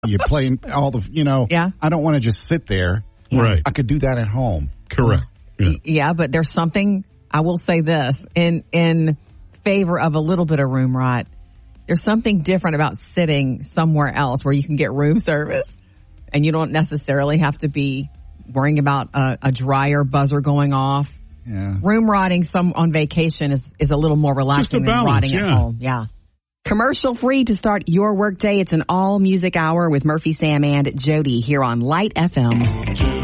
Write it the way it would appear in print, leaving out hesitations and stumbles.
You playing all the, Yeah. I don't want to just sit there. Right. I could do that at home. Correct. Yeah, but there's something, I will say this, in favor of a little bit of room rot. There's something different about sitting somewhere else where you can get room service and you don't necessarily have to be worrying about a dryer buzzer going off. Yeah. Room rotting on vacation is a little more relaxing than rotting at home. Yeah. Commercial free to start your workday. It's an all music hour with Murphy, Sam, and Jody here on Light FM.